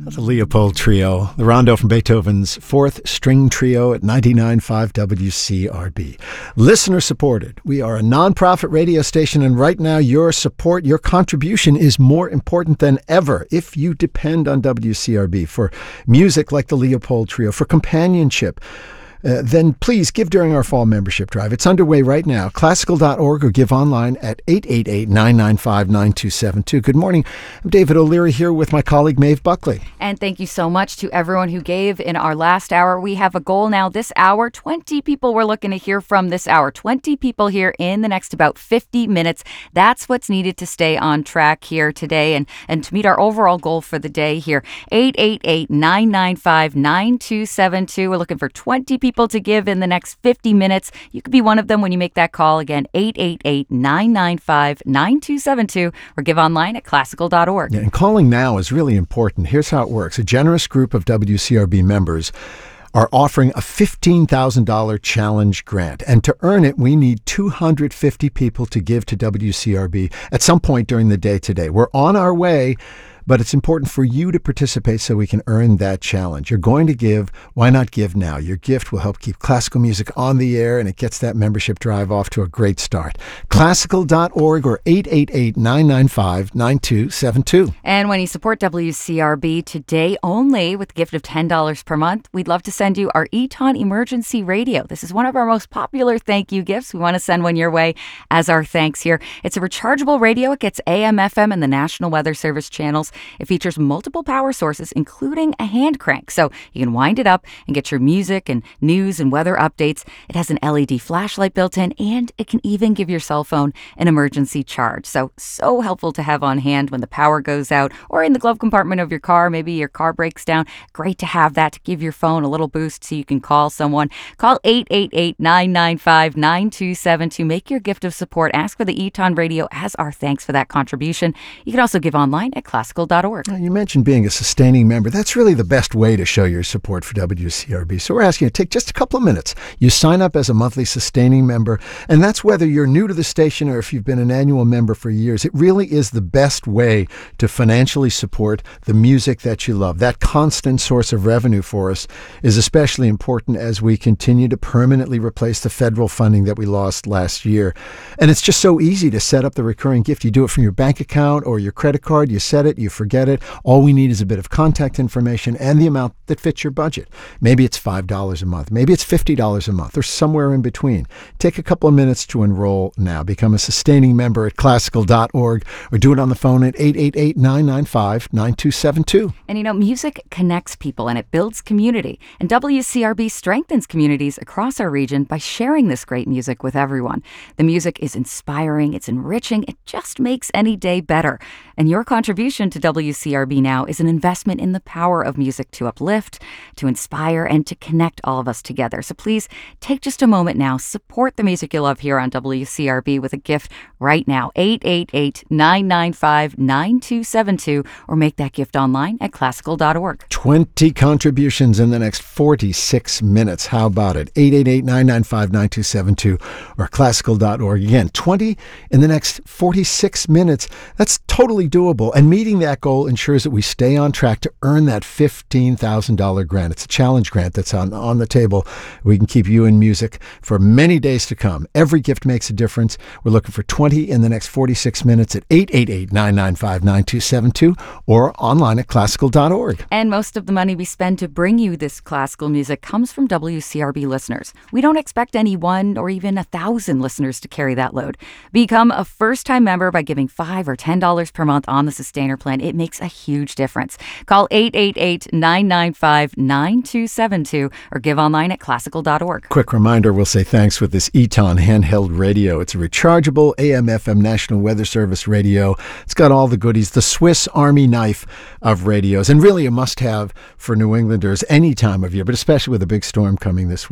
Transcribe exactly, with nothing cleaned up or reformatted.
The Leopold Trio, the rondo from Beethoven's Fourth String Trio at ninety-nine point five W C R B. Listener supported. We are a nonprofit radio station, and right now your support, your contribution is more important than ever. If you depend on W C R B for music like the Leopold Trio, for companionship, Uh, then please give during our fall membership drive. It's underway right now. Classical dot org or give online at eight eight eight, nine nine five, nine two seven two. Good morning. I'm David O'Leary here with my colleague Maeve Buckley. And thank you so much to everyone who gave in our last hour. We have a goal now this hour. twenty people we're looking to hear from this hour. twenty people here in the next about fifty minutes. That's what's needed to stay on track here today and, and to meet our overall goal for the day here. eight eight eight, nine nine five, nine two seven two. We're looking for twenty people to give in the next fifty minutes. You could be one of them when you make that call. Again, eight eight eight, nine nine five, nine two seven two or give online at classical dot org. Yeah, and calling now is really important. Here's how it works. A generous group of W C R B members are offering a fifteen thousand dollars challenge grant. And to earn it, we need two hundred fifty people to give to W C R B at some point during the day today. We're on our way, but it's important for you to participate so we can earn that challenge. You're going to give. Why not give now? Your gift will help keep classical music on the air, and it gets that membership drive off to a great start. classical dot org or eight eight eight, nine nine five, nine two seven two. And when you support W C R B today only with a gift of ten dollars per month, we'd love to send you our Eton Emergency Radio. This is one of our most popular thank you gifts. We want to send one your way as our thanks here. It's a rechargeable radio. It gets A M, F M, and the National Weather Service channels. It features multiple power sources, including a hand crank, so you can wind it up and get your music and news and weather updates. It has an L E D flashlight built in, and it can even give your cell phone an emergency charge. So, so helpful to have on hand when the power goes out or in the glove compartment of your car. Maybe your car breaks down. Great to have that to give your phone a little boost so you can call someone. Call eight eight eight, nine nine five, nine two seven two. Make your gift of support. Ask for the Eton Radio as our thanks for that contribution. You can also give online at classical dot org. You mentioned being a sustaining member. That's really the best way to show your support for W C R B. So we're asking you to take just a couple of minutes. You sign up as a monthly sustaining member, and that's whether you're new to the station or if you've been an annual member for years. It really is the best way to financially support the music that you love. That constant source of revenue for us is especially important as we continue to permanently replace the federal funding that we lost last year. And it's just so easy to set up the recurring gift. You do it from your bank account or your credit card. You set it, you forget it. All we need is a bit of contact information and the amount that fits your budget. Maybe it's five dollars a month. Maybe it's fifty dollars a month or somewhere in between. Take a couple of minutes to enroll now. Become a sustaining member at classical dot org or do it on the phone at eight eight eight, nine nine five, nine two seven two. And you know, music connects people and it builds community. And W C R B strengthens communities across our region by sharing this great music with everyone. The music is inspiring, it's enriching, it just makes any day better. And your contribution to W C R B now is an investment in the power of music to uplift, to inspire, and to connect all of us together. So please take just a moment now, support the music you love here on W C R B with a gift right now. eight eight eight, nine nine five, nine two seven two or make that gift online at classical dot org. twenty contributions in the next forty-six minutes. How about it? eight eight eight, nine nine five, nine two seven two or classical dot org. Again, twenty in the next forty-six minutes. That's totally doable. And meeting that goal ensures that we stay on track to earn that fifteen thousand dollars grant. It's a challenge grant that's on, on the table. We can keep you in music for many days to come. Every gift makes a difference. We're looking for twenty in the next forty-six minutes at eight eight eight, nine nine five, nine two seven two or online at classical dot org. And most of the money we spend to bring you this classical music comes from W C R B listeners. We don't expect any one or even a thousand listeners to carry that load. Become a first-time member by giving five or ten dollars per month on the Sustainer plan. It makes a huge difference. Call eight eight eight, nine nine five, nine two seven two or give online at classical dot org. Quick reminder, we'll say thanks with this Eton handheld radio. It's a rechargeable A M F M National Weather Service radio. It's got all the goodies, the Swiss Army knife of radios, and really a must-have for New Englanders any time of year, but especially with a big storm coming this week.